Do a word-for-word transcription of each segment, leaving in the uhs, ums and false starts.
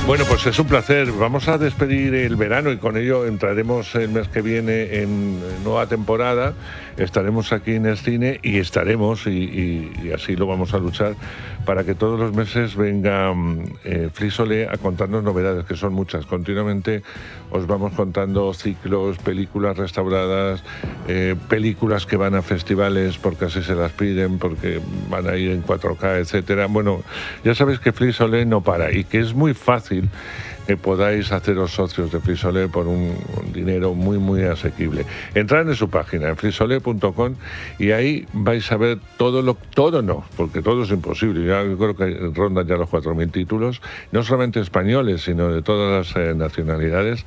Bueno, pues es un placer. Vamos a despedir el verano y con ello entraremos el mes que viene en nueva temporada. Estaremos aquí en el cine y estaremos, y, y, y así lo vamos a luchar, para que todos los meses venga eh, Flixolé a contarnos novedades, que son muchas. Continuamente os vamos contando ciclos, películas restauradas, eh, películas que van a festivales porque así se las piden, porque van a ir en cuatro K, etcétera. Bueno, ya sabéis que Flixolé no para y que es muy fácil que podáis haceros socios de Flixolé por un, un dinero muy, muy asequible. Entrad en su página, en flixolé punto com, y ahí vais a ver todo, lo todo no, porque todo es imposible. Ya yo creo que rondan ya los cuatro mil títulos, no solamente españoles, sino de todas las eh, nacionalidades,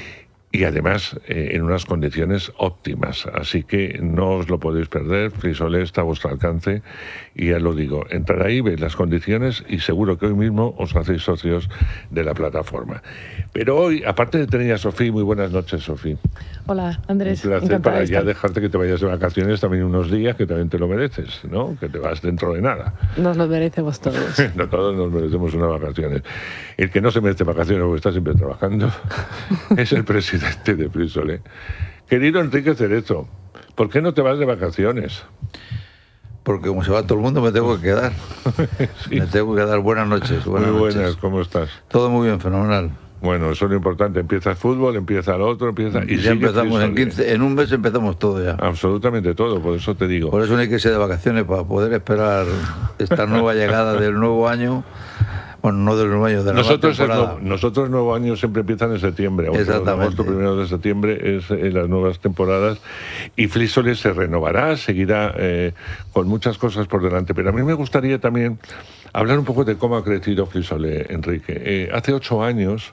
y además eh, en unas condiciones óptimas. Así que no os lo podéis perder. Flixolé está a vuestro alcance y ya lo digo, entrar ahí, veis las condiciones y seguro que hoy mismo os hacéis socios de la plataforma. Pero hoy, aparte de tener a Sofía, muy buenas noches, Sofía. Hola, Andrés. Un placer para ya dejarte que te vayas de vacaciones también unos días, que también te lo mereces, ¿no? Que te vas dentro de nada. Nos lo merecemos todos. No, todos nos merecemos unas vacaciones. El que no se merece vacaciones porque está siempre trabajando es el presidente de Flixolé. Querido Enrique Cerezo, ¿por qué no te vas de vacaciones? Porque como se va todo el mundo me tengo que quedar. Sí. Me tengo que quedar. Buenas noches. Buenas muy buenas, noches. ¿Cómo estás? Todo muy bien, fenomenal. Bueno, eso es lo importante. Empieza el fútbol, empieza el otro, empieza... Y ya empezamos en quince, en un mes empezamos todo ya. Absolutamente todo, por eso te digo. Por eso no hay que irse de vacaciones, para poder esperar esta nueva llegada del nuevo año. Bueno, no del nuevo año, de la nosotros nueva temporada. El, nosotros el nuevo año siempre empiezan en septiembre. Exactamente. Agosto, primero de septiembre es eh, las nuevas temporadas y Flixolé se renovará, seguirá eh, con muchas cosas por delante. Pero a mí me gustaría también hablar un poco de cómo ha crecido Flixolé, Enrique. Eh, hace ocho años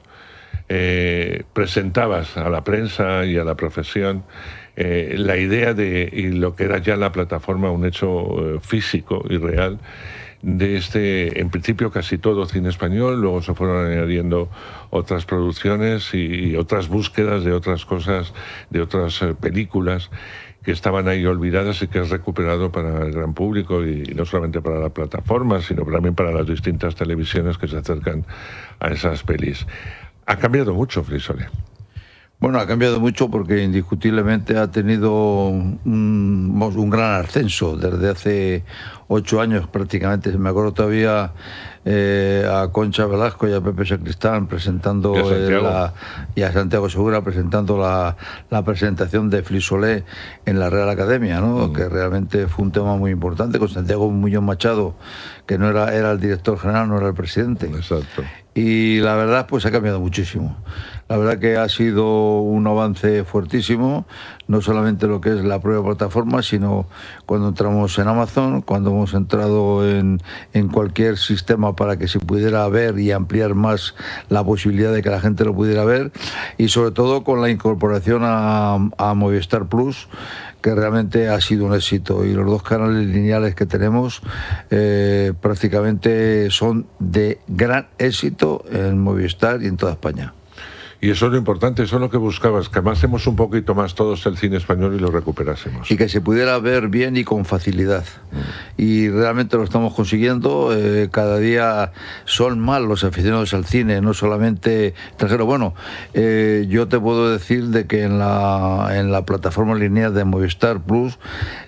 eh, presentabas a la prensa y a la profesión eh, la idea de, y lo que era ya la plataforma, un hecho eh, físico y real, de este, en principio casi todo cine español, luego se fueron añadiendo otras producciones y, y otras búsquedas de otras cosas, de otras eh, películas que estaban ahí olvidadas y que has recuperado para el gran público y, y no solamente para la plataforma, sino también para las distintas televisiones que se acercan a esas pelis. Ha cambiado mucho Flixolé. Bueno, ha cambiado mucho porque indiscutiblemente ha tenido un, un gran ascenso desde hace ocho años prácticamente. Me acuerdo todavía eh, a Concha Velasco y a Pepe Sacristán presentando y a Santiago, la, y a Santiago Segura presentando la, la presentación de Flixolé en la Real Academia, ¿no? Mm. Que realmente fue un tema muy importante, con Santiago Muñoz Machado, que no era, era el director general, no era el presidente. Exacto. Y la verdad, pues ha cambiado muchísimo. La verdad que ha sido un avance fuertísimo, no solamente lo que es la propia plataforma, sino cuando entramos en Amazon, cuando hemos entrado en, en cualquier sistema para que se pudiera ver y ampliar más la posibilidad de que la gente lo pudiera ver, y sobre todo con la incorporación a, a Movistar Plus, que realmente ha sido un éxito, y los dos canales lineales que tenemos eh, prácticamente son de gran éxito en Movistar y en toda España. Y eso es lo importante, eso es lo que buscabas, que amásemos un poquito más todos el cine español y lo recuperásemos. Y que se pudiera ver bien y con facilidad. Mm. Y realmente lo estamos consiguiendo. Eh, cada día son más los aficionados al cine, no solamente extranjeros. Bueno, eh, yo te puedo decir de que en la, en la plataforma lineal de Movistar Plus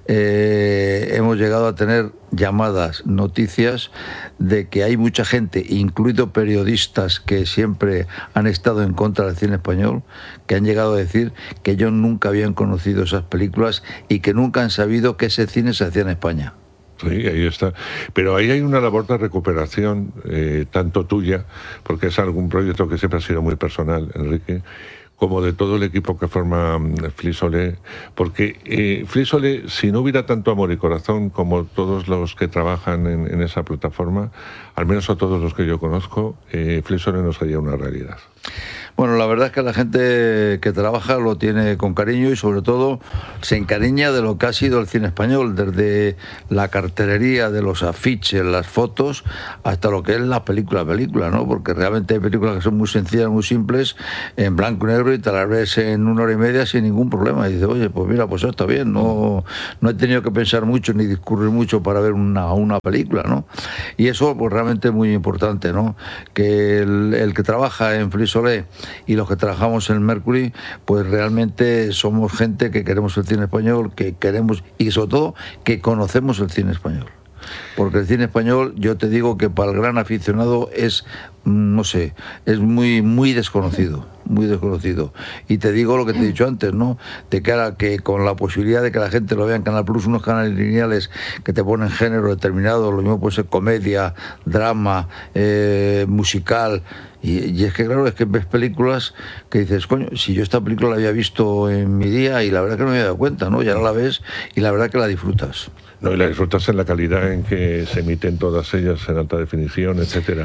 eh, hemos llegado a tener llamadas, noticias de que hay mucha gente, incluido periodistas que siempre han estado en contra del cine español, que han llegado a decir que ellos nunca habían conocido esas películas y que nunca han sabido que ese cine se hacía en España. Sí, ahí está. Pero ahí hay una labor de recuperación, eh, tanto tuya, porque es algún proyecto que siempre ha sido muy personal, Enrique, como de todo el equipo que forma Flixolé, porque eh, Flixolé, si no hubiera tanto amor y corazón como todos los que trabajan en, en esa plataforma, al menos a todos los que yo conozco, eh, Flixolé no sería una realidad. Bueno, la verdad es que la gente que trabaja lo tiene con cariño y sobre todo se encariña de lo que ha sido el cine español, desde la cartelería de los afiches, las fotos, hasta lo que es la película, película, ¿no? Porque realmente hay películas que son muy sencillas, muy simples, en blanco y negro y te las ves en una hora y media sin ningún problema. Y dices, oye, pues mira, pues está bien, no, no he tenido que pensar mucho ni discurrir mucho para ver una, una película, ¿no? Y eso pues realmente es muy importante, ¿no? Que el, el que trabaja en Flixolé y los que trabajamos en Mercury, pues realmente somos gente que queremos el cine español, que queremos y sobre todo que conocemos el cine español. Porque el cine español, yo te digo que para el gran aficionado es, no sé, es muy muy desconocido, muy desconocido. Y te digo lo que te he dicho antes, ¿no? De cara que con la posibilidad de que la gente lo vea en Canal Plus, unos canales lineales que te ponen género determinado, lo mismo puede ser comedia, drama, eh, musical. Y, y es que claro, es que ves películas que dices, coño, si yo esta película la había visto en mi día y la verdad que no me había dado cuenta, ¿no? Y ahora la ves y la verdad que la disfrutas. No, y la disfrutas en la calidad en que se emiten todas ellas en alta definición, etcétera.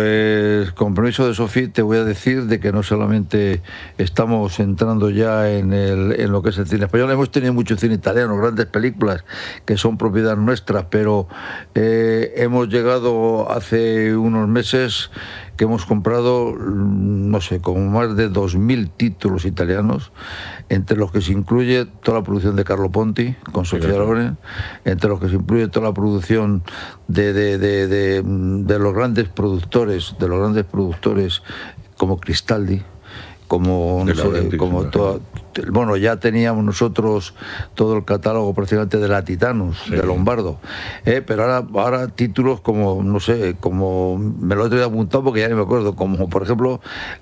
Pues con permiso de Sofía te voy a decir de que no solamente estamos entrando ya en, el, en lo que es el cine español, hemos tenido mucho cine italiano, grandes películas que son propiedad nuestra, pero eh, hemos llegado hace unos meses que hemos comprado, no sé, como más de dos mil títulos italianos, entre los que se incluye toda la producción de Carlo Ponti, con Sofía Loren, entre los que se incluye toda la producción de, de, de, de, de los grandes productores, de los grandes productores como Cristaldi, como, no sé, como toda, bueno, ya teníamos nosotros todo el catálogo prácticamente de la Titanus, sí, de Lombardo, eh, pero ahora, ahora títulos como, no sé, como me lo he traído apuntado porque ya ni me acuerdo, como por ejemplo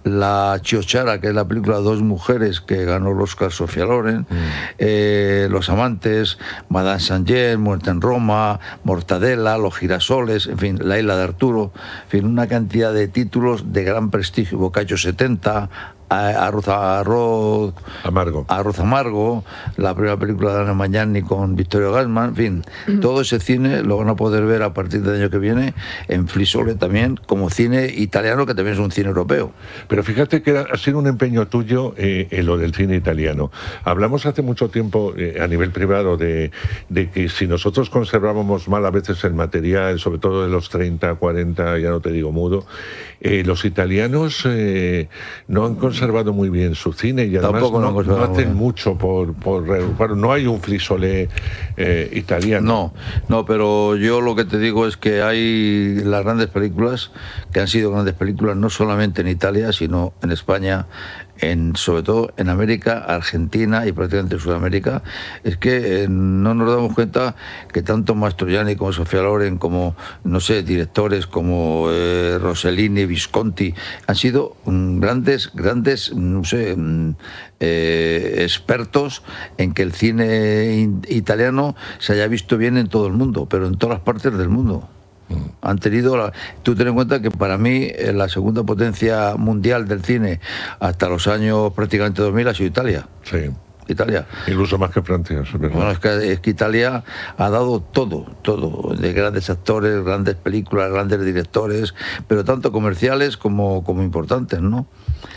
La Chiochara, que es la película de dos mujeres que ganó el Oscar Sofía Loren, mm. eh, Los Amantes, Madame Saint-Jean, Muerte en Roma, Mortadela, Los Girasoles, en fin, La Isla de Arturo, en fin, una cantidad de títulos de gran prestigio, Boccaccio setenta, Arroz, arroz amargo. Arroz amargo, la primera película de Ana Magnani con Vittorio Gassman, en fin, uh-huh. todo ese cine lo van a poder ver a partir del año que viene en Flixolé también, como cine italiano, que también es un cine europeo. Pero fíjate que ha sido un empeño tuyo eh, en lo del cine italiano. Hablamos hace mucho tiempo eh, a nivel privado de, de que si nosotros conservábamos mal a veces el material, sobre todo de los treinta, cuarenta, ya no te digo mudo, eh, los italianos eh, no han conservado muy bien su cine y además no, no, no hacen mucho por, por, por no hay un Flixolé eh, italiano. No, no, pero yo lo que te digo es que hay las grandes películas que han sido grandes películas no solamente en Italia sino en España, en, sobre todo en América, Argentina y prácticamente Sudamérica. Es que eh, no nos damos cuenta que tanto Mastroianni como Sofía Loren, como, no sé, directores como eh, Rossellini, Visconti, han sido um, grandes, grandes, no sé, um, eh, expertos en que el cine in- italiano se haya visto bien en todo el mundo, pero en todas las partes del mundo. Han tenido la... Tú ten en cuenta que para mí la segunda potencia mundial del cine hasta los años prácticamente dos mil ha sido Italia. Sí. Italia. Incluso más que Francia, es verdad. Bueno, es que, es que Italia ha dado todo, todo, de grandes actores, grandes películas, grandes directores, pero tanto comerciales como, como importantes, ¿no?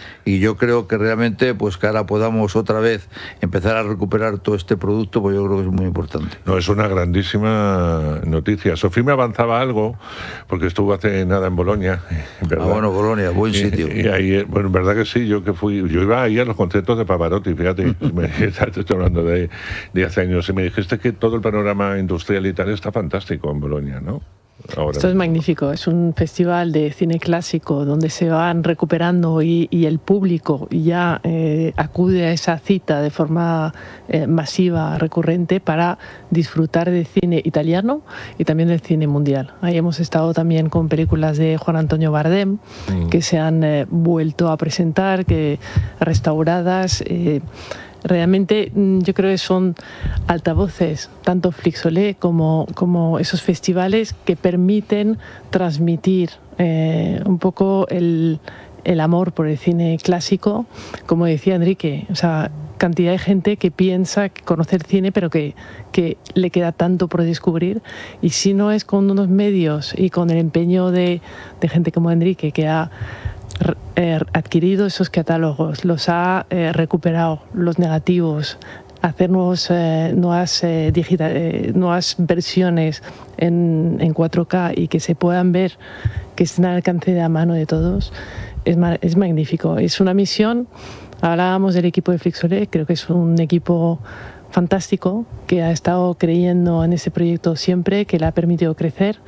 Y yo creo que realmente, pues que ahora podamos otra vez empezar a recuperar todo este producto, pues yo creo que es muy importante. No, es una grandísima noticia. Sofía me avanzaba algo, porque estuvo hace nada en Bolonia, ¿verdad? Ah, bueno, Bolonia, buen sitio. Y, y ahí, bueno, en verdad que sí, yo que fui, yo iba ahí a los conciertos de Pavarotti, fíjate, me, te estoy hablando de, de hace años, y me dijiste que todo el panorama industrial y tal está fantástico en Bolonia, ¿no? Ahora Esto es magnífico, es un festival de cine clásico donde se van recuperando y, y el público ya eh, acude a esa cita de forma eh, masiva, recurrente, para disfrutar del cine italiano y también del cine mundial. Ahí hemos estado también con películas de Juan Antonio Bardem, mm. que se han eh, vuelto a presentar, que restauradas. Eh, Realmente yo creo que son altavoces, tanto Flixolé como, como esos festivales que permiten transmitir eh, un poco el, el amor por el cine clásico, como decía Enrique, o sea, cantidad de gente que piensa conocer cine pero que, que le queda tanto por descubrir, y si no es con unos medios y con el empeño de, de gente como Enrique, que ha eh, adquirido esos catálogos, los ha eh, recuperado, los negativos, hacer nuevos, eh, nuevas, eh, digital, eh, nuevas versiones en, en cuatro K y que se puedan ver, que estén al alcance de la mano de todos, es, ma es magnífico. Es una misión, hablábamos del equipo de Flixolé, creo que es un equipo fantástico que ha estado creyendo en ese proyecto siempre, que le ha permitido crecer.